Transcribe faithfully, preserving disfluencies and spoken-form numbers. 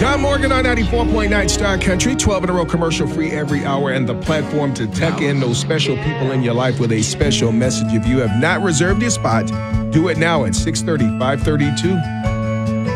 John Morgan on ninety-four point nine Star Country, twelve in a row commercial free every hour, and the platform to tuck in those special people in your life with a special message. If you have not reserved your spot, do it now at six thirty, five thirty-two